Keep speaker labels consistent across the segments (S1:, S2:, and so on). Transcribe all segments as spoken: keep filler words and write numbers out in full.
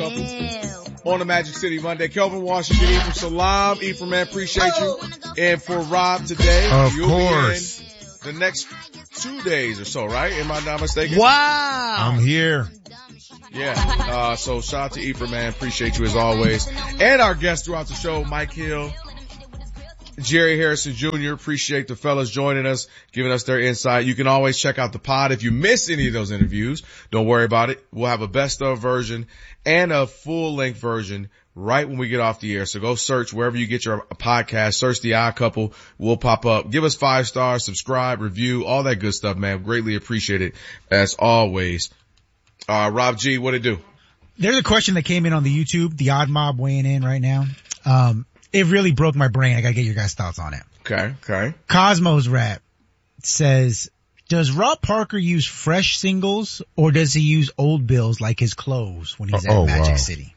S1: Couple on the Magic City Monday. Kelvin Washington, Ephraim Salam. Ephraim, man, appreciate you. And for Rob today,
S2: of
S1: you'll
S2: course.
S1: be in the next two days or so, right? Am I not mistaken?
S3: Wow.
S2: I'm here.
S1: Yeah. Uh, so shout out to Ephraim, man. Appreciate you as always. And our guests throughout the show, Mike Hill, Jerry Harrison Junior Appreciate the fellas joining us, giving us their insight. You can always check out the pod. If you miss any of those interviews, don't worry about it. We'll have a best of version and a full length version right when we get off the air. So go search wherever you get your podcast, search The Odd Couple. We'll pop up. Give us five stars, subscribe, review, all that good stuff, man. Greatly appreciate it as always. Uh, Rob G, what it do?
S3: There's a question that came in on the YouTube, the Odd Mob weighing in right now. Um, it really broke my brain. I gotta get your guys' thoughts on it.
S1: Okay, okay.
S3: Cosmos Rap says, does Rob Parker use fresh singles or does he use old bills like his clothes when he's
S2: oh,
S3: at Magic
S2: wow.
S3: City?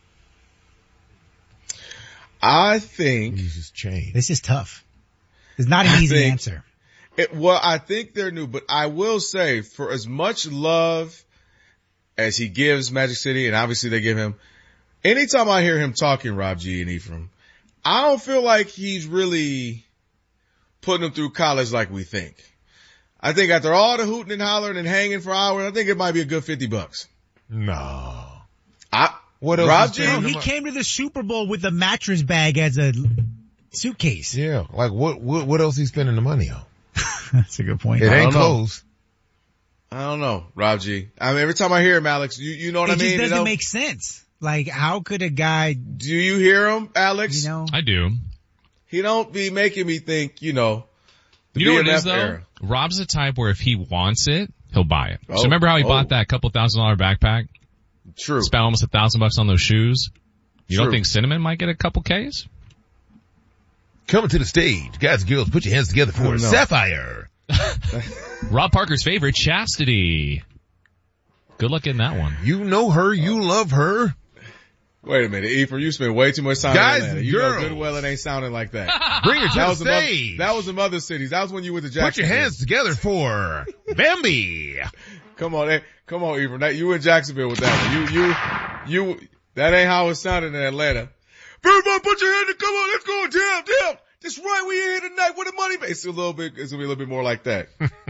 S1: I think
S2: He uses chain.
S3: This is tough. It's not an
S1: I
S3: easy
S1: think-
S3: answer.
S1: It, well, I think they're new, but I will say for as much love as he gives Magic City, and obviously they give him, anytime I hear him talking, Rob G and Ephraim, I don't feel like he's really putting them through college like we think. I think after all the hooting and hollering and hanging for hours, I think it might be a good fifty bucks.
S2: No.
S1: I,
S2: What else
S1: Rob
S2: is
S1: G?
S2: there?
S3: No, he came to the Super Bowl with a mattress bag as a suitcase.
S2: Yeah. Like what, what, what else he spending the money on?
S3: That's a good point.
S2: It
S1: I
S2: ain't
S1: don't know.
S2: clothes.
S1: I don't know, Rob G. I mean, every time I hear him, Alex, you, you know what
S3: It
S1: I mean?
S3: just doesn't
S1: you know?
S3: make sense. Like, how could a guy,
S1: Do you hear him, Alex?
S3: you know?
S4: I do.
S1: He don't be making me think, you know, the
S4: You know what it
S1: B M F
S4: is though?
S1: era.
S4: Rob's the type where if he wants it, he'll buy it.
S1: Oh,
S4: so remember how he
S1: oh.
S4: bought that couple thousand dollar backpack?
S1: True.
S4: Spent almost a thousand bucks on those shoes. You
S1: True.
S4: don't think Cinnamon might get a couple K's?
S2: Coming to the stage. Guys and girls, put your hands together for
S1: Oh, no.
S2: Sapphire.
S4: Rob Parker's favorite, Chastity. Good luck getting that one.
S2: You know her. You love her.
S1: Wait a minute, Ephraim, you spend way too much time
S2: Guys
S1: in Atlanta.
S2: and
S1: You know
S2: girls.
S1: good well it ain't sounding like that.
S2: Bring her to
S1: That
S2: the
S1: was, some other,
S2: stage.
S1: that was some other cities. That was when you went to
S2: Put your
S1: Jacksonville.
S2: hands together for Bambi.
S1: Come on, eh, come on, Ephraim. That, you in Jacksonville with that one. You, you, you, that ain't how it sounded in Atlanta. Everybody put your hands, come on, let's go, down, down. That's right, we in here tonight with the money. It's a little bit, it's gonna be a little bit more like that.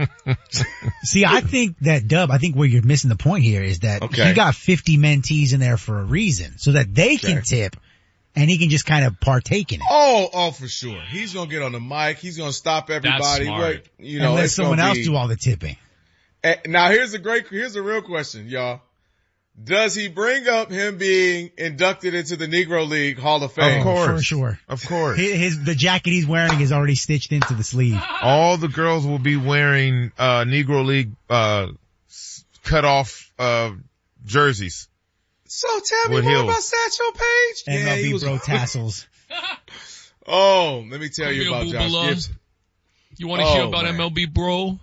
S3: See, I think that, Dub, I think where you're missing the point here is that
S1: Okay.
S3: he got fifty mentees in there for a reason, so that they can
S1: Okay.
S3: tip, and he can just kind of partake in it.
S1: Oh, oh, for sure. He's gonna get on the mic. He's gonna stop everybody.
S4: smart.
S1: Wait, you
S3: and
S1: know,
S3: let
S1: it's
S3: someone
S1: gonna
S3: else
S1: be,
S3: do all the tipping.
S1: Eh, now here's a great, here's a real question, y'all. Does he bring up him being inducted into the Negro League Hall of Fame?
S2: Of course.
S3: For sure.
S2: Of course.
S3: His, his, the jacket he's wearing is already stitched into the sleeve.
S2: All the girls will be wearing, uh, Negro League, uh, s- cut off, uh, jerseys.
S1: So tell me
S2: With
S1: more
S2: heels.
S1: about Satchel Paige.
S3: M L
S1: Yeah,
S3: B
S1: he was,
S3: Bro tassels.
S1: oh, let me tell you
S4: Come
S1: about
S4: here,
S1: Josh
S4: Boo-Bula.
S1: Gibson.
S4: You want to
S1: Oh,
S4: hear about
S1: man.
S4: M L B, bro?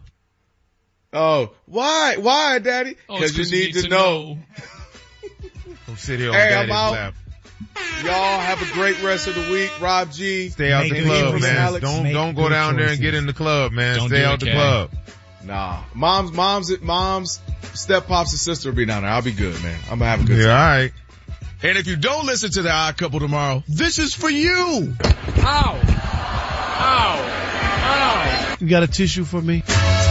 S1: Oh, why, why, Daddy?
S4: Oh, it's
S1: Cause you
S4: 'cause
S1: need to know.
S2: Come sit here on
S1: Hey,
S2: Daddy's
S1: I'm out.
S2: lap.
S1: Y'all have a great rest of the week. Rob G.
S2: Stay out
S3: Make
S2: the
S3: good
S2: club,
S3: choices,
S2: man.
S1: Alex.
S2: Don't,
S3: Make
S2: don't go
S3: good
S2: down there and
S3: choices.
S2: get in the club, man.
S4: Don't
S2: Stay
S4: do
S2: out
S4: it,
S2: the
S4: Kay.
S2: club.
S1: Nah, mom's, mom's, mom's step pops and sister will be down there. I'll be good, man. I'm gonna have a good
S2: Yeah,
S1: time.
S2: alright.
S1: And if you don't listen to the Odd Couple tomorrow, this is for you.
S5: Ow! Ow! Ow!
S6: You got a tissue for me?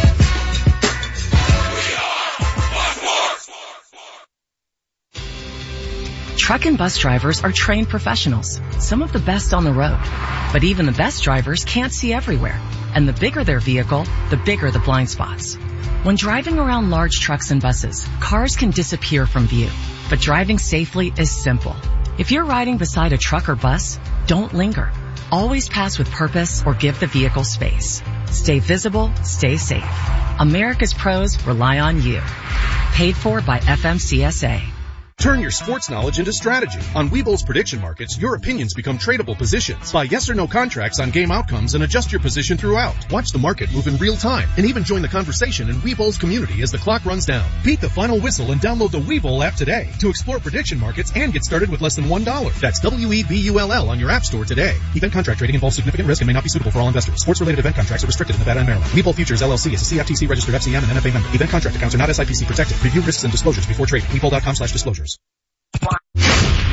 S7: Truck and bus drivers are trained professionals, some of the best on the road. But even the best drivers can't see everywhere. And the bigger their vehicle, the bigger the blind spots. When driving around large trucks and buses, cars can disappear from view. But driving safely is simple. If you're riding beside a truck or bus, don't linger. Always pass with purpose or give the vehicle space. Stay visible, stay safe. America's pros rely on you. Paid for by F M C S A.
S8: Turn your sports knowledge into strategy. On Webull's prediction markets, your opinions become tradable positions. Buy yes or no contracts on game outcomes and adjust your position throughout. Watch the market move in real time and even join the conversation in Webull's community as the clock runs down. Beat the final whistle and download the Webull app today to explore prediction markets and get started with less than one dollar. That's W E B U L L on your app store today. Event contract trading involves significant risk and may not be suitable for all investors. Sports-related event contracts are restricted in Nevada and Maryland. Webull Futures L L C is a C F T C registered F C M and N F A member. Event contract accounts are not S I P C protected. Review risks and disclosures before trading. Webull dot com slash disclosures.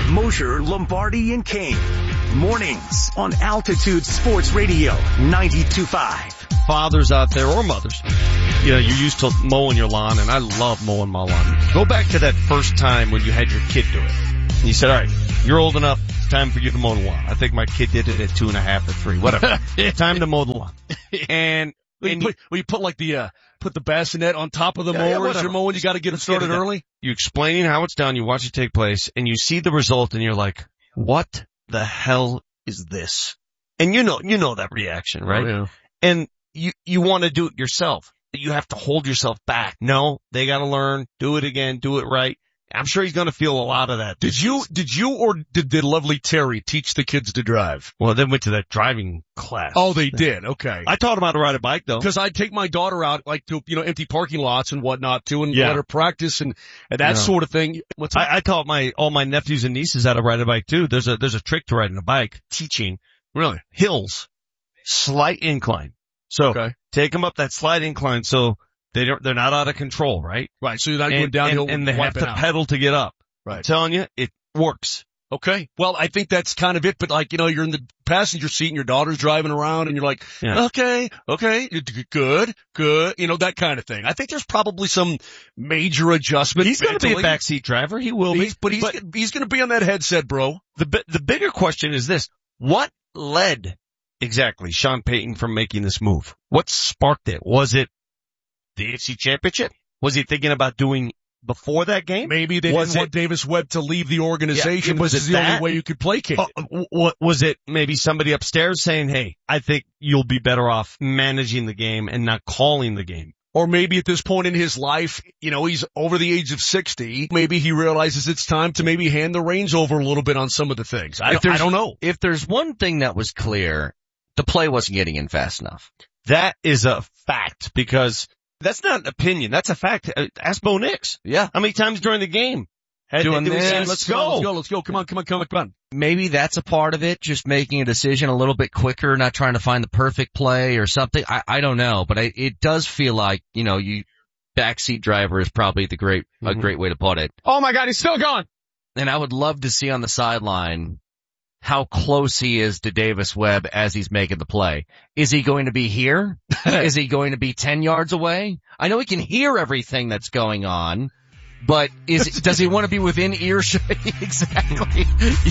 S6: Mosher, Lombardi, and Kane. Mornings on Altitude Sports Radio ninety-two point five.
S9: Fathers out there or mothers, you know, you're used to mowing your lawn, and I love mowing my lawn. Go back to that first time when you had your kid do it. And you said, all right, you're old enough, it's time for you to mow the lawn. I think my kid did it at two and a half or three, whatever. Time to mow the lawn. And,
S10: Well, you, put, well, you put like the, uh, put the bassinet on top of the
S9: Yeah, yeah,
S10: mower as you're
S9: whatever.
S10: mowing. You got to get it started early.
S9: You explaining how it's done, you watch it take place, and you see the result, and you're like, what the hell is this? And you know, you know that reaction, right?
S10: Oh, yeah.
S9: And you, you want to do it yourself. You have to hold yourself back. No, they got to learn, do it again, do it right. I'm sure he's going to feel a lot of that.
S10: Did you, did you or did, did lovely Terry teach the kids to drive?
S9: Well, they went to that driving class.
S10: Oh, they did. Okay.
S9: I taught them how to ride a bike though.
S10: Cause I'd take my daughter out like to, you know, empty parking lots and whatnot too and
S9: Yeah.
S10: let her practice and, and that
S9: Yeah.
S10: sort of thing. What's
S9: I, I taught my, all my nephews and nieces how to ride a bike too. There's a, there's a trick to riding a bike, teaching.
S10: Really?
S9: Hills, slight incline. So
S10: Okay.
S9: take them up that slight incline so they don't, they're not out of control, right?
S10: Right. So you're not
S9: And,
S10: going downhill
S9: and, and they have
S10: wiping
S9: to
S10: out.
S9: pedal to get up. I'm
S10: Right.
S9: telling you, it works.
S10: Okay. Well, I think that's kind of it, but like, you know, you're in the passenger seat and your daughter's driving around and you're like,
S9: Yeah.
S10: okay, okay, you're d- good, good, you know, that kind of thing. I think there's probably some major adjustment.
S9: He's going to be a
S10: mentally.
S9: backseat driver. He will be.
S10: He's, but he's, he's going to be on that headset, bro.
S9: The bi- the bigger question is this: what led exactly Sean Payton from making this move? What sparked it? Was it the A F C Championship? Was he thinking about doing before that game?
S10: Maybe they
S9: Was
S10: didn't want
S9: it-
S10: Davis Webb to leave the organization.
S9: Yeah, was
S10: This is
S9: it
S10: the
S9: that?
S10: only way you could placate
S9: Oh,
S10: it.
S9: w- what was it? Maybe somebody upstairs saying, "Hey, I think you'll be better off managing the game and not calling the game."
S10: Or maybe at this point in his life, you know, he's over the age of sixty. Maybe he realizes it's time to maybe hand the reins over a little bit on some of the things. I,
S11: If
S10: don't- I
S11: there's-
S10: don't know.
S11: If there's one thing that was clear, the play wasn't getting in fast enough.
S9: That is a fact because that's not an opinion. That's a fact. Uh, Ask Bo Nix.
S11: Yeah.
S9: How many times during the game? Had
S11: Doing
S9: they- they
S11: this.
S9: said,
S10: Let's go. Let's go. Let's go. Come on. Come on. Come on. Come on.
S11: Maybe that's a part of it, just making a decision a little bit quicker, not trying to find the perfect play or something. I, I don't know, but I, it does feel like, you know, you, backseat driver is probably the great, a
S9: Mhm.
S11: great way to put it.
S5: Oh my God, he's still going.
S11: And I would love to see on the sideline how close he is to Davis Webb as he's making the play. Is he going to be here? Is he going to be ten yards away? I know he can hear everything that's going on, but is does he want to be within earshot? Exactly.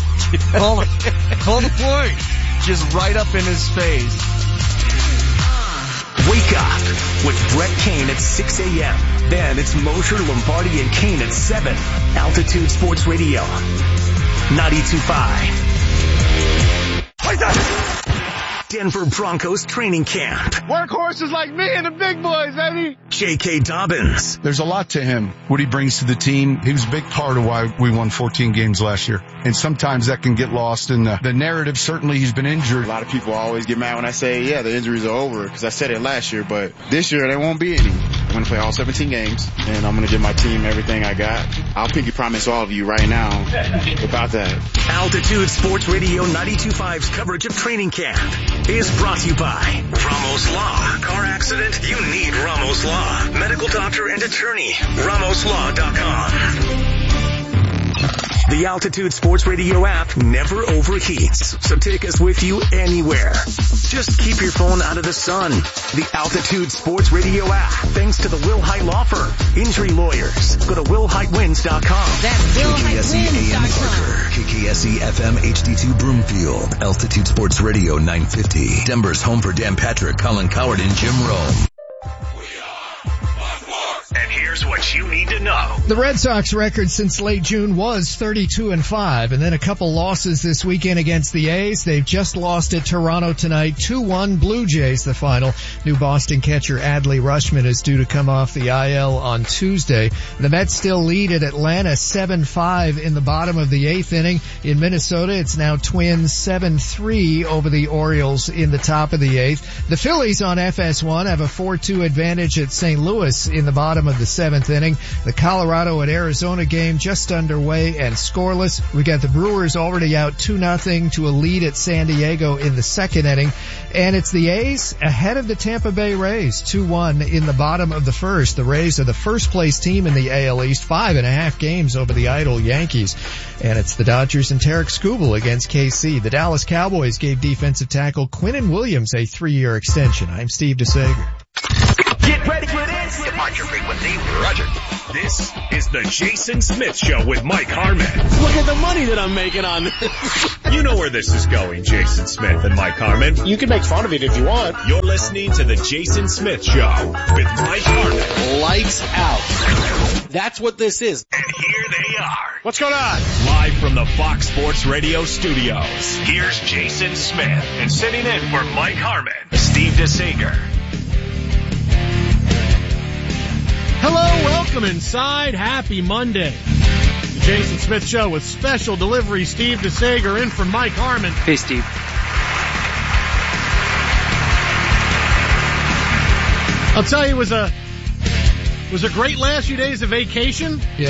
S10: Call it. Call the play.
S11: Just right up in his face.
S6: Wake up with Brett Kane at six a.m. Then it's Mosher, Lombardi, and Kane at seven. Altitude Sports Radio ninety-two point five. Denver Broncos training camp.
S5: Workhorses like me and the big boys, baby.
S6: J K. Dobbins.
S12: There's a lot to him, what he brings to the team. He was a big part of why we won fourteen games last year. And sometimes that can get lost in the, the narrative. Certainly he's been injured.
S13: A lot of people always get mad when I say, yeah, the injuries are over, because I said it last year, but this year there won't be any. I'm going to play all seventeen games, and I'm going to give my team everything I got. I'll pinky promise all of you right now about that.
S6: Altitude Sports Radio ninety-two point five's coverage of training camp is brought to you by Ramos Law. Car accident? You need Ramos Law. Medical doctor and attorney. Ramos Law dot com. The Altitude Sports Radio app never overheats, so take us with you anywhere. Just keep your phone out of the sun. The Altitude Sports Radio app, thanks to the Will Height Law Firm. Injury lawyers. Go to will height wins dot com.
S14: That's will height wins dot com. K K S E F M H D two Broomfield. Altitude Sports Radio nine fifty. Denver's home for Dan Patrick, Colin Coward, and Jim Rome.
S6: And here's what you need to know.
S15: The Red Sox record since late June was thirty-two and five, and then a couple losses this weekend against the A's. They've just lost at Toronto tonight, two one Blue Jays the final. New Boston catcher Adley Rutschman is due to come off the I L on Tuesday. The Mets still lead at Atlanta seven five in the bottom of the eighth inning. In Minnesota, it's now Twins seven three over the Orioles in the top of the eighth. The Phillies on F S one have a four two advantage at Saint Louis in the bottom of the seventh inning. The Colorado and Arizona game just underway and scoreless. We got the Brewers already out two nothing to a lead at San Diego in the second inning. And it's the A's ahead of the Tampa Bay Rays, two one in the bottom of the first. The Rays are the first place team in the A L East, five and a half games over the idle Yankees. And it's the Dodgers and Tarek Skubal against K C. The Dallas Cowboys gave defensive tackle Quinnen Williams a three-year extension. I'm Steve DeSager.
S6: Get ready for this. Depart your frequency. Roger. This is the Jason Smith Show with Mike Harmon.
S5: Look at the money that I'm making on this.
S6: You know where this is going, Jason Smith and Mike Harmon.
S5: You can make fun of it if you want.
S6: You're listening to the Jason Smith Show with Mike Harmon.
S5: Lights out. That's what this is.
S6: And here they are.
S5: What's going on?
S6: Live from the Fox Sports Radio studios. Here's Jason Smith. And sitting in for Mike Harmon, Steve DeSager.
S16: Hello, welcome inside. Happy Monday. The Jason Smith Show with special delivery. Steve DeSager in for Mike Harmon.
S17: Hey, Steve.
S16: I'll tell you, it was a it was a great last few days of vacation.
S15: Yeah.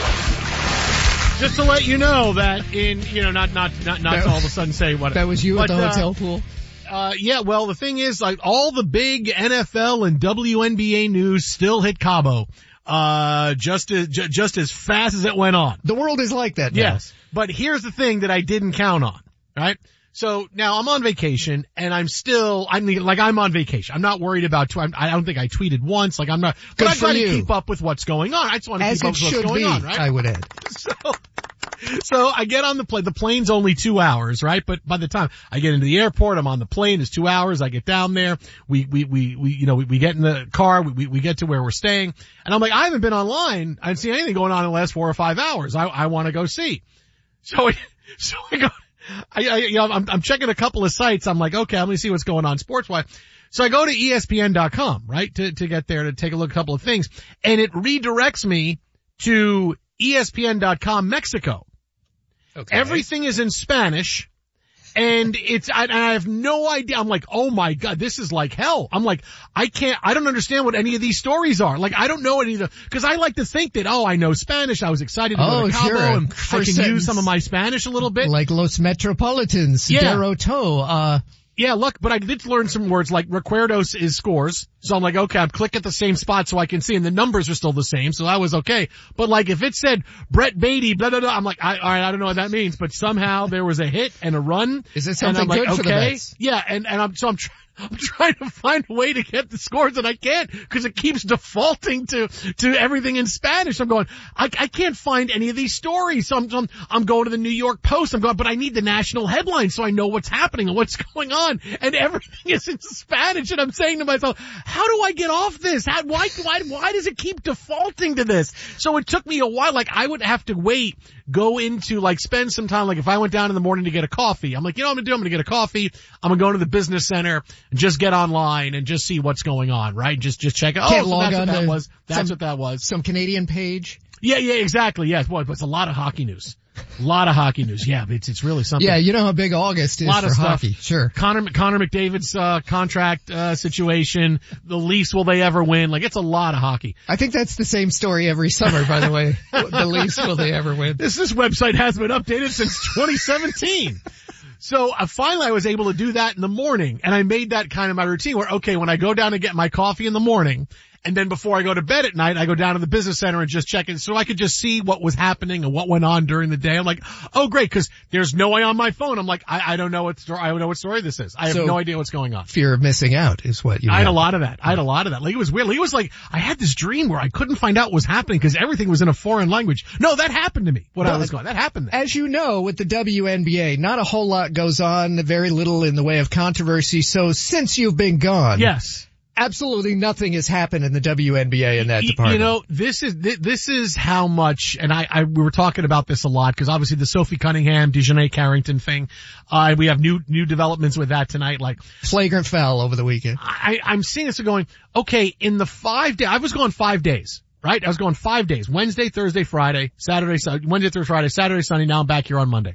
S16: Just to let you know that in, you know, not not not not
S15: that,
S16: to all of a sudden say what.
S15: That was you
S16: but,
S15: at the
S16: uh,
S15: hotel pool.
S16: Uh, yeah, well, the thing is, like, all the big N F L and W N B A news still hit Cabo, uh, just as, j- just as fast as it went on.
S15: The world is like that now.
S16: Yes. But here's the thing that I didn't count on, right? So now I'm on vacation and I'm still, I mean, like I'm on vacation. I'm not worried about, tw- I don't think I tweeted once, like I'm not, but I try to keep up with what's going on. I just want to keep up with what's going
S15: be,
S16: on, right?
S15: I would add.
S16: So, So I get on the plane. The plane's only two hours, right? But by the time I get into the airport, I'm on the plane. It's two hours. I get down there. We, we, we, we you know, we, we get in the car. We, we, we get to where we're staying. And I'm like, I haven't been online. I haven't seen anything going on in the last four or five hours. I, I want to go see. So, so I go, I, I, you know, I'm, I'm checking a couple of sites. I'm like, okay, let me see what's going on sports-wise. So I go to E S P N dot com, right? To, to get there to take a look at a couple of things. And it redirects me to E S P N dot com Mexico. Okay. Everything is in Spanish, and it's, I, I have no idea. I'm like, oh my God, this is like hell. I'm like, I can't, I don't understand what any of these stories are. Like, I don't know any of the, cause I like to think that, oh, I know Spanish. I was excited to
S15: oh,
S16: go to Cabo,
S15: sure.
S16: and I can
S15: sentence.
S16: use some of my Spanish a little bit.
S15: Like Los Metropolitans,
S16: yeah.
S15: Deroto, uh,
S16: Yeah, look, but I did learn some words like recuerdos is scores. So I'm like, okay, I'm click at the same spot so I can see, and the numbers are still the same, so that was okay. But like, if it said Brett Beatty, blah, blah, blah, I'm like, I, all right, I don't know what that means, but somehow there was a hit and a run.
S15: Is it something
S16: and I'm
S15: good
S16: like,
S15: for the
S16: okay.
S15: Mets?
S16: Yeah, and, and I'm, so I'm trying. I'm trying to find a way to get the scores and I can't because it keeps defaulting to, to everything in Spanish. I'm going, I, I can't find any of these stories. So I'm, I'm, I'm going to the New York Post. I'm going, but I need the national headlines so I know what's happening and what's going on. And everything is in Spanish. And I'm saying to myself, how do I get off this? How, why, why, why does it keep defaulting to this? So it took me a while. Like I would have to wait, go into like spend some time. Like if I went down in the morning to get a coffee, I'm like, you know what I'm going to do? I'm going to get a coffee. I'm going to go to the business center and just get online and just see what's going on, right? Just, just check it. Oh,
S15: Can't
S16: so
S15: log
S16: that's
S15: on
S16: what that
S15: to
S16: was. That's
S15: some,
S16: what that was.
S15: Some Canadian page.
S16: Yeah, yeah, exactly. Yes, boy, but it's a lot of hockey news. A lot of hockey news. Yeah, it's, it's really something.
S15: Yeah, you know how big August is
S16: a lot
S15: for
S16: of stuff.
S15: hockey. Sure.
S16: Connor, Connor McDavid's, uh, contract, uh, situation. The Leafs, will they ever win? Like, it's a lot of hockey.
S15: I think that's the same story every summer, by the way. The Leafs, will they ever win?
S16: This, this website hasn't been updated since twenty seventeen. So uh, finally I was able to do that in the morning, and I made that kind of my routine where, okay, when I go down to get my coffee in the morning, and then before I go to bed at night, I go down to the business center and just check it so I could just see what was happening and what went on during the day. I'm like, oh great, cause there's no way on my phone. I'm like, I, I don't know what story, I don't know what story this is. I have
S15: so,
S16: no idea what's going on.
S15: Fear of missing out is what you
S16: I had
S15: have.
S16: a lot of that. I had a lot of that. Like it was weird. Like, it was like, I had this dream where I couldn't find out what was happening because everything was in a foreign language. No, that happened to me. What
S15: well,
S16: I was going, that happened. Then.
S15: As you know, with the W N B A, not a whole lot goes on, very little in the way of controversy. So since you've been gone.
S16: Yes.
S15: Absolutely nothing has happened in the W N B A in that department.
S16: You know, this is this is how much, and I, I we were talking about this a lot because obviously the Sophie Cunningham, DeJounte Carrington thing. Uh, we have new new developments with that tonight. Like
S15: flagrant foul over the weekend.
S16: I, I'm seeing this and going, okay, in the five days, I was going five days. Right? I was going five days. Wednesday, Thursday, Friday, Saturday, Sunday, Wednesday, Thursday, Friday, Saturday, Sunday. Now I'm back here on Monday.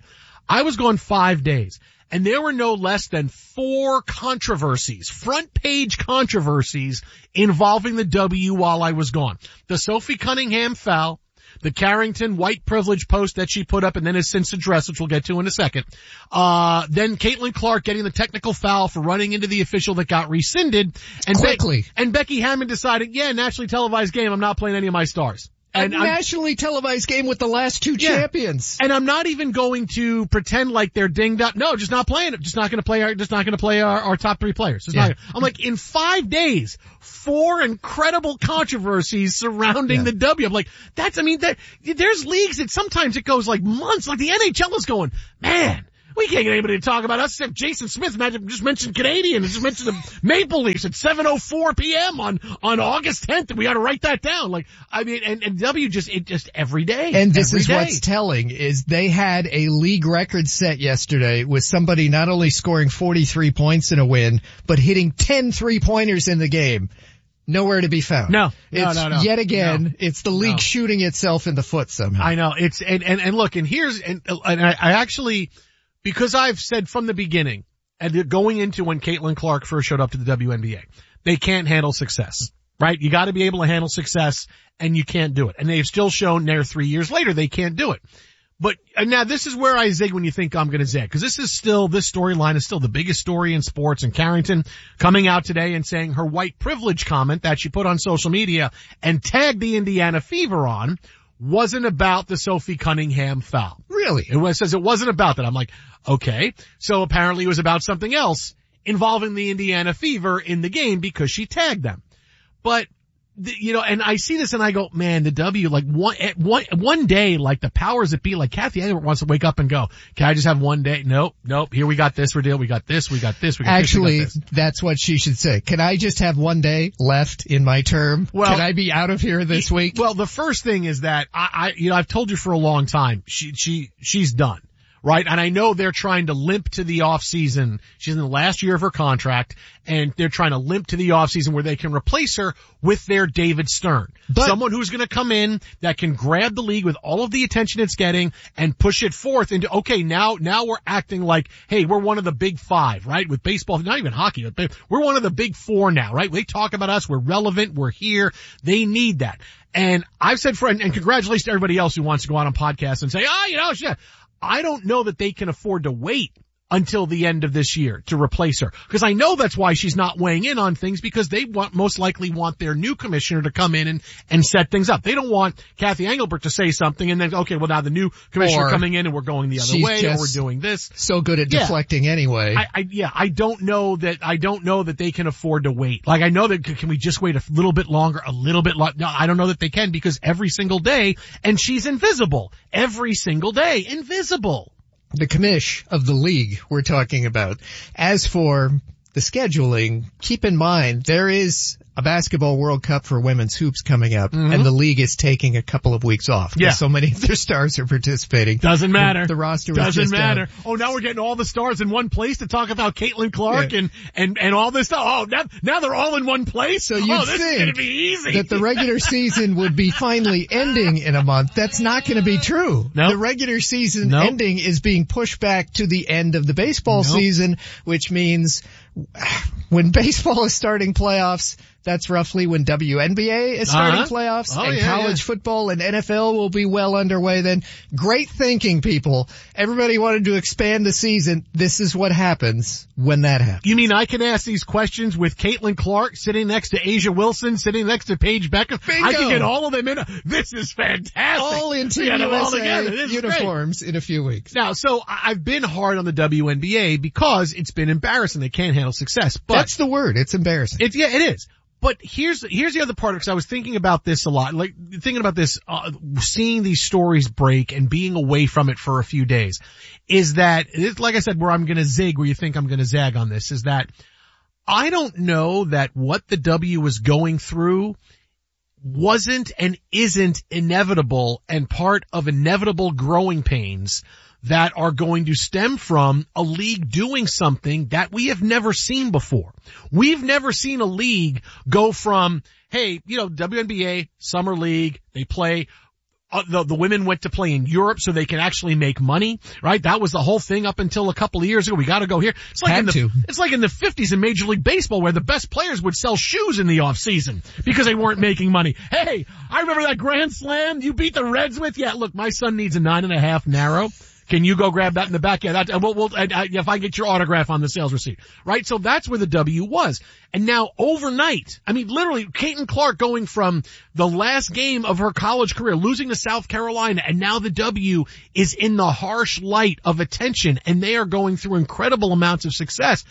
S16: I was gone five days. And there were no less than four controversies, front page controversies involving the W while I was gone. The Sophie Cunningham foul, the Carrington white privilege post that she put up and then has since addressed, which we'll get to in a second. Uh, then Caitlin Clark getting the technical foul for running into the official that got rescinded. And
S15: Quickly.
S16: Be- and Becky Hammond decided, yeah, nationally televised game, I'm not playing any of my stars.
S15: And a nationally televised game with the last two yeah. champions.
S16: And I'm not even going to pretend like they're dinged up. No, just not playing it. Just not going to play our, just not going to play our, our top three players. Just yeah. not, I'm like, in five days, four incredible controversies surrounding yeah. the W. I'm like, that's, I mean, that, there's leagues that sometimes it goes like months, like the N H L is going, man, we can't get anybody to talk about us except Jason Smith just mentioned Canadian and just mentioned the Maple Leafs at seven oh four p.m. on, on August tenth, and we gotta write that down. Like, I mean, and, and W just, it just every day.
S15: And this is
S16: day.
S15: what's telling is they had a league record set yesterday with somebody not only scoring forty-three points in a win, but hitting ten three-pointers in the game. Nowhere to be found.
S16: No, no,
S15: it's
S16: no, no.
S15: Yet again,
S16: no.
S15: it's the league
S16: no.
S15: shooting itself in the foot somehow.
S16: I know. It's, and, and, and look, and here's, and, and I, I actually, because I've said from the beginning, and going into when Caitlin Clark first showed up to the W N B A, they can't handle success, right? You gotta be able to handle success, and you can't do it. And they've still shown there three years later they can't do it. But, and now this is where I zig when you think I'm gonna zig, because this is still, this storyline is still the biggest story in sports, and Carrington coming out today and saying her white privilege comment that she put on social media and tagged the Indiana Fever on wasn't about the Sophie Cunningham foul.
S15: Really?
S16: It was, says it wasn't about that. I'm like, okay. So apparently it was about something else involving the Indiana Fever in the game because she tagged them. But, the, you know, and I see this and I go, man, the W, like one, one, one day, like the powers that be, like Kathy Engelbert wants to wake up and go, can I just have one day? Nope, nope. Here we got this deal. We got this. We got this. We got
S15: Actually,
S16: this, we got this.
S15: That's what she should say. Can I just have one day left in my term?
S16: Well,
S15: can I be out of here this week?
S16: Well, the first thing is that I, I, you know, I've told you for a long time, she, she, she's done. Right? And I know they're trying to limp to the off season. She's in the last year of her contract and they're trying to limp to the off season where they can replace her with their David Stern. But someone who's going to come in that can grab the league with all of the attention it's getting and push it forth into, okay, now, now we're acting like, hey, we're one of the big five, right? With baseball, not even hockey, but we're one of the big four now, right? They talk about us. We're relevant. We're here. They need that. And I've said for, and congratulations to everybody else who wants to go out on podcasts and say, oh, you know, shit. I don't know that they can afford to wait until the end of this year to replace her. Because I know that's why she's not weighing in on things, because they want, most likely want their new commissioner to come in and, and set things up. They don't want Kathy Engelbert to say something and then, okay, well now the new commissioner
S15: or
S16: coming in and we're going the other way, or we're doing this.
S15: So good at yeah. deflecting anyway.
S16: I, I, yeah, I don't know that, I don't know that they can afford to wait. Like I know that, can we just wait a little bit longer, a little bit longer? No, I don't know that they can, because every single day, and she's invisible. Every single day, invisible.
S15: The commish of the league we're talking about. As for the scheduling, keep in mind there is a basketball World Cup for women's hoops coming up, mm-hmm. and the league is taking a couple of weeks off.
S16: Yeah.
S15: So many of their stars are participating.
S16: Doesn't matter.
S15: The, the roster
S16: doesn't
S15: is just
S16: matter.
S15: out.
S16: Oh, now we're getting all the stars in one place to talk about Caitlin Clark
S15: yeah.
S16: and and and all this stuff. Oh, now now they're all in one place.
S15: So you'd
S16: oh, this
S15: think
S16: is gonna be easy.
S15: that the regular season would be finally ending in a month. That's not going to be true.
S16: Nope.
S15: The regular season
S16: nope.
S15: ending is being pushed back to the end of the baseball
S16: nope.
S15: season, which means when baseball is starting playoffs, that's roughly when W N B A is starting
S16: uh-huh.
S15: playoffs,
S16: oh,
S15: and
S16: yeah,
S15: college
S16: yeah.
S15: football and N F L will be well underway then. Great thinking, people. Everybody wanted to expand the season. This is what happens when that happens.
S16: You mean I can ask these questions with Caitlin Clark sitting next to Asia Wilson, sitting next to Paige Becker?
S15: Bingo.
S16: I can get all of them in. A, this is fantastic.
S15: All in Team
S16: U S
S15: A uniforms
S16: great.
S15: in a few weeks.
S16: Now, so I've been hard on the W N B A because it's been embarrassing. They can't handle success. But
S15: that's the word. It's embarrassing.
S16: It's, yeah, it is. But here's, here's the other part, because I was thinking about this a lot, like thinking about this, uh, seeing these stories break and being away from it for a few days, is that, it's like I said, where I'm gonna zig, where you think I'm gonna zag on this, is that I don't know that what the W was going through wasn't and isn't inevitable and part of inevitable growing pains that are going to stem from a league doing something that we have never seen before. We've never seen a league go from, hey, you know, W N B A, Summer League, they play uh, the, the women went to play in Europe so they can actually make money, right? That was the whole thing up until a couple of years ago. We gotta go here. It's like
S15: Had
S16: in the,
S15: to.
S16: it's like in the fifties in Major League Baseball where the best players would sell shoes in the off season because they weren't making money. Hey, I remember that grand slam you beat the Reds with? Yeah, look, my son needs a nine and a half narrow. Can you go grab that in the back? Yeah, that, and we'll, we'll, and, uh, if I get your autograph on the sales receipt, right? So that's where the W was. And now overnight, I mean, literally, Caitlin Clark going from the last game of her college career, losing to South Carolina, and now the W is in the harsh light of attention, and they are going through incredible amounts of success.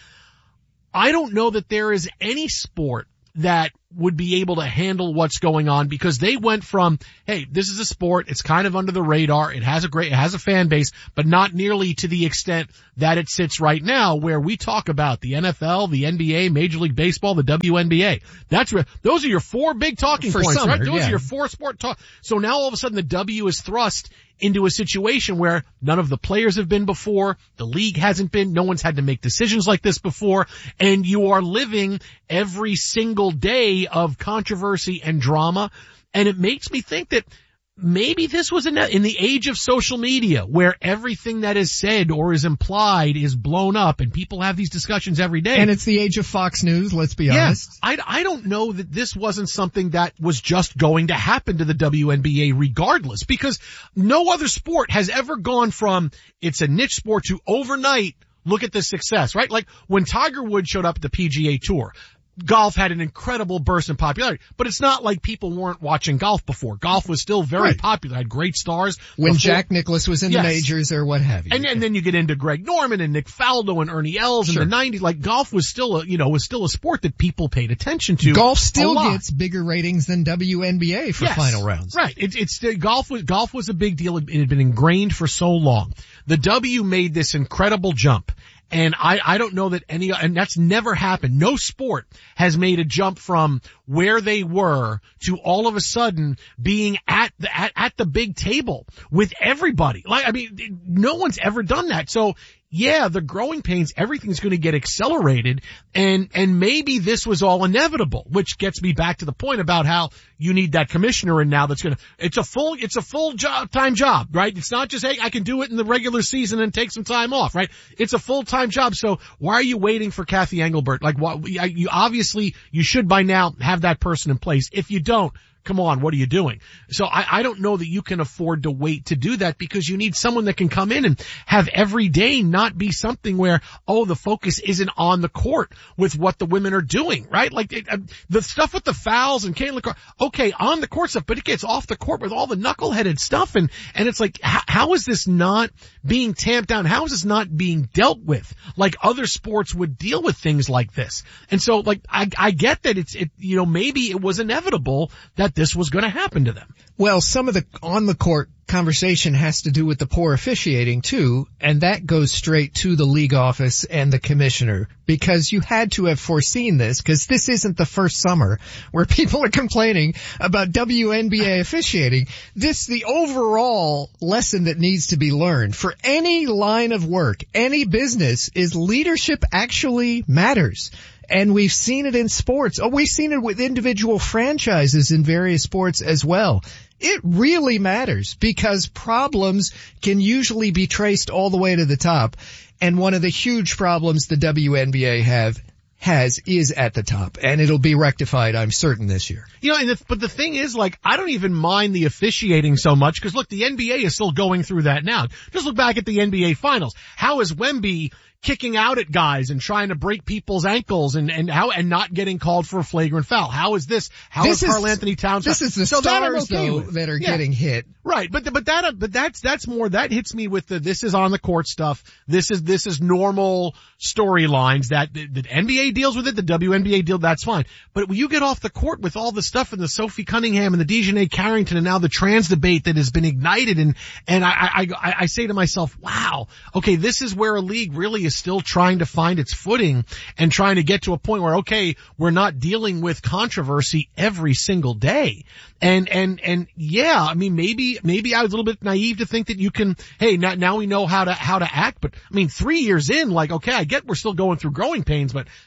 S16: I don't know that there is any sport that would be able to handle what's going on because they went from, hey, this is a sport, it's kind of under the radar, it has a great, it has a fan base, but not nearly to the extent that it sits right now where we talk about the N F L, the N B A, Major League Baseball, the W N B A. That's where, those are your four big talking
S15: For
S16: points,
S15: summer,
S16: right? Those
S15: yeah.
S16: are your four sport talk. So now all of a sudden the W is thrust into a situation where none of the players have been before, the league hasn't been, no one's had to make decisions like this before, and you are living every single day of controversy and drama. And it makes me think that maybe this was in, in the age of social media where everything that is said or is implied is blown up and people have these discussions every day.
S15: And it's the age of Fox News, let's be
S16: yeah,
S15: honest.
S16: I, I don't know that this wasn't something that was just going to happen to the W N B A regardless, because no other sport has ever gone from it's a niche sport to overnight look at the success, right? Like when Tiger Woods showed up at the P G A Tour, golf had an incredible burst in popularity, but it's not like people weren't watching golf before. Golf was still very
S15: right. popular,
S16: had great stars.
S15: When
S16: before.
S15: Jack Nicklaus was in
S16: yes.
S15: the majors or what have you.
S16: And, and then you get into Greg Norman and Nick Faldo and Ernie Els
S15: sure.
S16: in the nineties. Like golf was still a, you know, was still a sport that people paid attention to.
S15: Golf still gets bigger ratings than W N B A for
S16: yes.
S15: final rounds.
S16: Right. It, it's, golf was, golf was a big deal. It had been ingrained for so long. The W made this incredible jump. And I, I don't know that any, and that's never happened. No sport has made a jump from where they were to all of a sudden being at the, at, at the big table with everybody. Like, I mean, no one's ever done that. So yeah, the growing pains, everything's going to get accelerated, and, and maybe this was all inevitable, which gets me back to the point about how you need that commissioner in now that's going to, it's a full, it's a full job, time job, right? It's not just, hey, I can do it in the regular season and take some time off, right? It's a full-time job. So why are you waiting for Kathy Engelbert? Like, what, you obviously, you should by now have that person in place. If you don't, come on, what are you doing? So I, I don't know that you can afford to wait to do that because you need someone that can come in and have every day not be something where, oh, the focus isn't on the court with what the women are doing, right? Like it, uh, the stuff with the fouls and Caitlin Clark, okay, on the court stuff, but it gets off the court with all the knuckleheaded stuff. And, and it's like, how, how is this not being tamped down? How is this not being dealt with like other sports would deal with things like this? And so like, I, I get that it's, it, you know, maybe it was inevitable that this was going to happen to them.
S15: Well, some of the on the court conversation has to do with the poor officiating too, and that goes straight to the league office and the commissioner, because you had to have foreseen this, because this isn't the first summer where people are complaining about W N B A officiating. This, the overall lesson that needs to be learned for any line of work, any business, is leadership actually matters. And we've seen it in sports. Oh, we've seen it with individual franchises in various sports as well. It really matters because problems can usually be traced all the way to the top. And one of the huge problems the W N B A have has is at the top, and it'll be rectified, I'm certain, this year.
S16: You know, and the, but the thing is, like, I don't even mind the officiating so much because look, the N B A is still going through that now. Just look back at the N B A finals. How is Wemby kicking out at guys and trying to break people's ankles and, and how, and not getting called for a flagrant foul? How is this? How
S15: this
S16: is Karl Anthony Towns?
S15: This is the
S16: so
S15: stars,
S16: that okay
S15: though,
S16: with.
S15: that are
S16: yeah.
S15: getting hit.
S16: Right. But, but that, but that's, that's more, that hits me with the, this is on the court stuff. This is, this is normal storylines that the, the N B A deals with it. The W N B A deal, that's fine. But when you get off the court with all the stuff and the Sophie Cunningham and the Dejanay Carrington and now the trans debate that has been ignited, and, and I, I, I, I say to myself, wow, okay, this is where a league really is still trying to find its footing and trying to get to a point where, okay, we're not dealing with controversy every single day. And, and, and yeah, I mean, maybe, maybe I was a little bit naive to think that you can, hey, now, now we know how to, how to act. But I mean, three years in, like, okay, I get we're still going through growing pains, but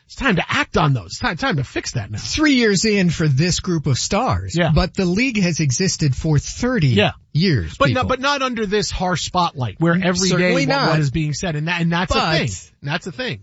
S16: It's time to act on those. It's time, time to fix that now.
S15: Three years in for this group of stars.
S16: Yeah.
S15: But the league has existed for thirty
S16: yeah.
S15: years.
S16: But
S15: people.
S16: not, but not under this harsh spotlight where every
S15: Certainly
S16: day what,
S15: not.
S16: what is being said. And that, and that's
S15: But-
S16: a thing. That's a thing.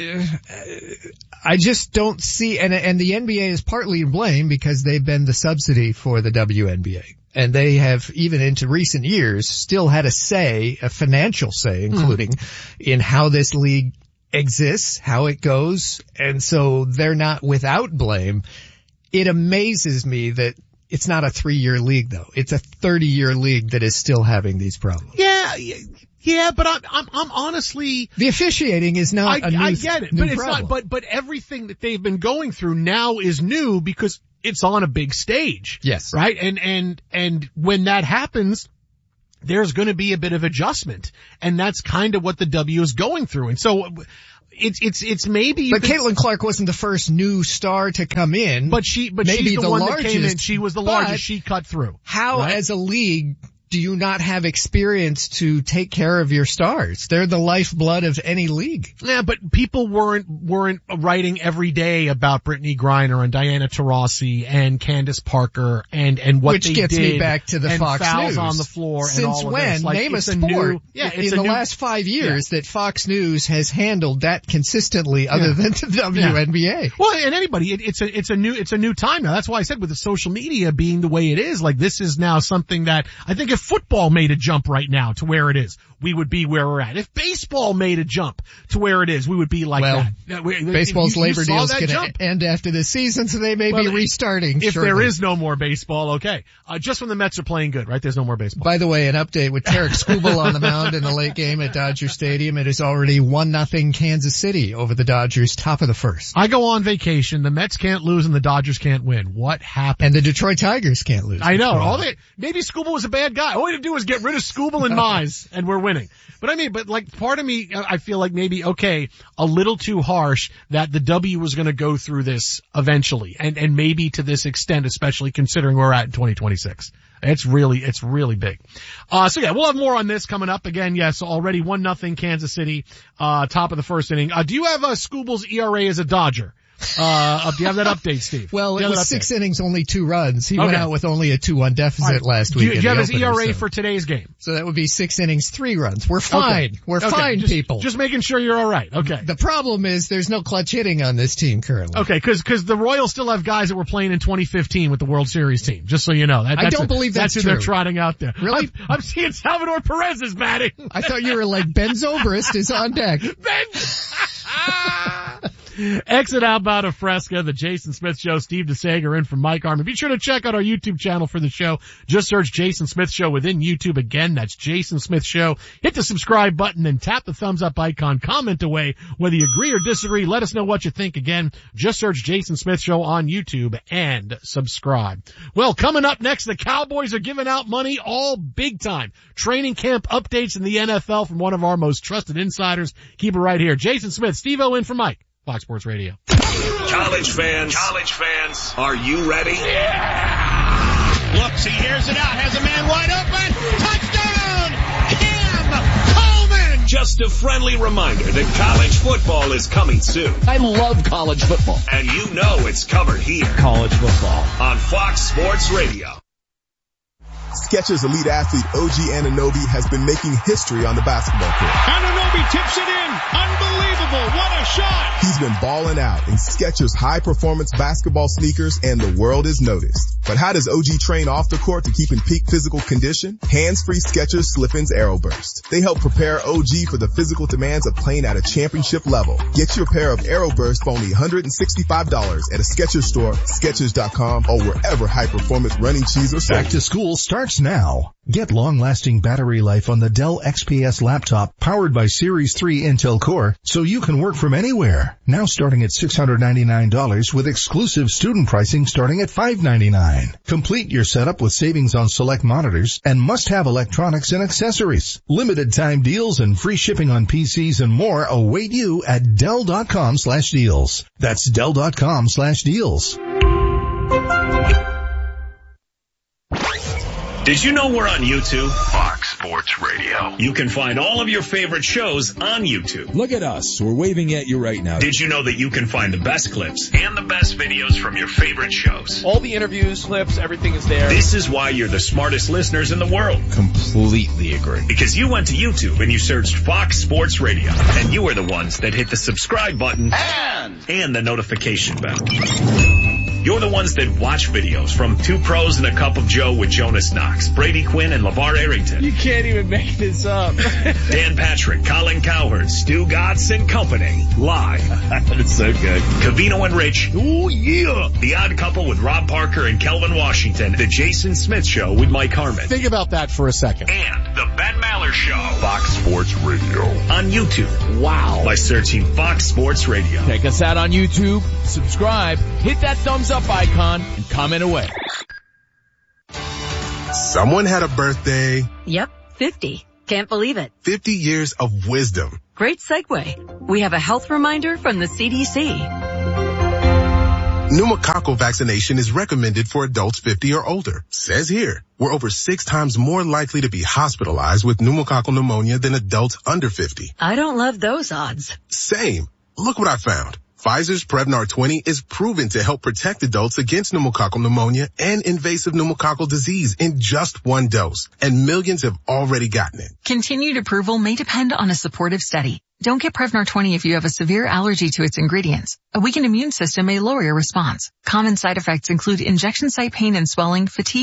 S15: I just don't see, and, and the N B A is partly to blame because they've been the subsidy for the W N B A. And they have, even into recent years, still had a say, a financial say, including mm. in how this league exists, how it goes. And so they're not without blame. It amazes me that it's not a three-year league, though. It's a thirty-year league that is still having these problems.
S16: Yeah, yeah, but I'm, I'm, I'm honestly...
S15: The officiating is not
S16: I,
S15: a new
S16: I get it,
S15: new
S16: but it's
S15: problem.
S16: not, but, but everything that they've been going through now is new because it's on a big stage.
S15: Yes.
S16: Right? And, and, and when that happens, there's going to be a bit of adjustment. And that's kind of what the W is going through. And so it's, it's, it's maybe.
S15: But Caitlin Clark wasn't the first new star to come in.
S16: But she, but
S15: maybe
S16: she's the,
S15: the
S16: one
S15: largest,
S16: that came in. She was the largest. She cut through.
S15: How,
S16: right?
S15: as a league, do you not have experience to take care of your stars? They're the lifeblood of any league.
S16: Yeah, but people weren't weren't writing every day about Brittany Griner and Diana Taurasi and Candace Parker and and what
S15: Which
S16: they
S15: gets
S16: did
S15: me back to the
S16: and
S15: Fox
S16: fouls
S15: News.
S16: on the floor.
S15: Since
S16: and all
S15: when?
S16: Of this. Like,
S15: Name a
S16: it's
S15: sport.
S16: new, yeah, it's
S15: in
S16: a
S15: the
S16: new,
S15: last five years
S16: yeah.
S15: that Fox News has handled that consistently, other
S16: yeah.
S15: than the W N B A.
S16: Yeah. Well, and anybody, it, it's a it's a new it's a new time now. That's why I said with the social media being the way it is, like this is now something that I think if football made a jump right now to where it is, we would be where we're at. If baseball made a jump to where it is, we would be like
S15: well,
S16: that. We,
S15: baseball's
S16: you, you
S15: labor deal is going
S16: to
S15: end after this season, so they may
S16: well,
S15: be restarting.
S16: If
S15: shortly.
S16: there is no more baseball, okay. Uh, just when the Mets are playing good, right? There's no more baseball.
S15: By the way, an update with Tarek Skubal on the mound in the late game at Dodger Stadium. It is already one nothing Kansas City over the Dodgers, top of the first.
S16: I go on vacation. The Mets can't lose and the Dodgers can't win. What happened?
S15: And the Detroit Tigers can't lose.
S16: I know. All they, maybe Skubal was a bad guy. All we had to do was get rid of Skubal and Mize, and we're winning. But I mean, but like part of me, I feel like maybe, okay, a little too harsh that the W was going to go through this eventually, and, and maybe to this extent, especially considering where we're at in twenty twenty-six. It's really, it's really big. Uh, so yeah, we'll have more on this coming up. Again, yes, already one nothing Kansas City, uh, top of the first inning. Uh, do you have, uh, Skubal's E R A as a Dodger? Uh, do you have that update, Steve?
S15: Well, it was six innings, only two runs. He
S16: okay.
S15: went out with only a two one deficit
S16: right.
S15: last
S16: do
S15: week.
S16: You, do you have his
S15: opener,
S16: E R A
S15: so.
S16: for today's game?
S15: So that would be six innings, three runs. We're fine.
S16: Okay.
S15: We're
S16: okay.
S15: fine,
S16: just,
S15: people.
S16: Just making sure you're all right. Okay.
S15: The problem is there's no clutch hitting on this team currently.
S16: Okay, because because the Royals still have guys that were playing in twenty fifteen with the World Series team. Just so you know, that,
S15: I
S16: that's
S15: don't
S16: a,
S15: believe that's,
S16: that's
S15: true.
S16: who they're trotting out there.
S15: Really?
S16: I'm, I'm seeing Salvador Perez is batting.
S15: I thought you were like Ben Zobrist is on deck.
S16: Ben. Exit outbound of Fresca, the Jason Smith Show. Steve DeSager in for Mike Harmon. Be sure to check out our YouTube channel for the show. Just search Jason Smith Show within YouTube. Again, that's Jason Smith Show. Hit the subscribe button and tap the thumbs up icon. Comment away whether you agree or disagree. Let us know what you think. Again, just search Jason Smith Show on YouTube and subscribe. Well, coming up next, the Cowboys are giving out money all big time. Training camp updates in the N F L from one of our most trusted insiders. Keep it right here. Jason Smith, Steve-O in for Mike. Fox Sports Radio.
S6: College fans, college fans, are you ready?
S17: Yeah! Looks, he hears it out, has a man wide open. Touchdown! Cam Coleman!
S6: Just a friendly reminder that college football is coming soon.
S5: I love college football.
S6: And you know it's covered here.
S5: College football.
S6: On Fox Sports Radio.
S18: Skechers elite athlete O G Anunoby has been making history on the basketball court.
S17: Anunoby tips it in. Unbelievable. What a shot.
S18: He's been balling out in Skechers high-performance basketball sneakers, and the world is noticed. But how does O G train off the court to keep in peak physical condition? Hands-free Skechers Slip-ins Aeroburst. They help prepare O G for the physical demands of playing at a championship level. Get your pair of Aeroburst for only one hundred sixty-five dollars at a Skechers store, Skechers dot com, or wherever high-performance running shoes are sold.
S19: Back to school starts now. Get long-lasting battery life on the Dell X P S laptop powered by Series three Intel Core so you can work from anywhere. Now starting at six hundred ninety-nine dollars with exclusive student pricing starting at five hundred ninety-nine dollars. Complete your setup with savings on select monitors and must-have electronics and accessories. Limited time deals and free shipping on P Cs and more await you at Dell dot com slash deals. That's Dell dot com slash deals.
S6: Did you know we're on YouTube?
S14: Fox
S6: Sports Radio. You can find all of your favorite shows on YouTube.
S20: Look at us. We're waving at you right now.
S6: Did you know that you can find the best clips and the best videos from your favorite shows?
S21: All the interviews, clips, everything is there.
S6: This is why you're the smartest listeners in the world.
S20: Completely agree.
S6: Because you went to YouTube and you searched Fox Sports Radio. And you were the ones that hit the subscribe button and, and the notification bell. You're the ones that watch videos from Two Pros and a Cup of Joe with Jonas Knox, Brady Quinn, and LeVar Arrington.
S21: You can't even make this up.
S6: Dan Patrick, Colin Cowherd, Stu Godson and Company. Live.
S9: That's so good.
S6: Cavino and Rich. Oh, yeah. The Odd Couple with Rob Parker and Kelvin Washington. The Jason Smith Show with Mike Harmon.
S16: Think about that for a second.
S6: And the Ben Maller Show. Fox Sports Radio. On YouTube. Wow. By searching Fox Sports Radio.
S20: Check us out on YouTube. Subscribe. Hit that thumbs up icon and comment away.
S22: Someone had a birthday.
S23: Yep, fifty. Can't believe it.
S22: fifty years of wisdom.
S23: Great segue. We have a health reminder from the C D C.
S22: Pneumococcal vaccination is recommended for adults fifty or older. Says here, we're over six times more likely to be hospitalized with pneumococcal pneumonia than adults under fifty.
S23: I don't love those odds.
S22: Same. Look what I found. Pfizer's Prevnar twenty is proven to help protect adults against pneumococcal pneumonia and invasive pneumococcal disease in just one dose. And millions have already gotten it.
S24: Continued approval may depend on a supportive study. Don't get Prevnar twenty if you have a severe allergy to its ingredients. A weakened immune system may lower your response. Common side effects include injection site pain and swelling, fatigue,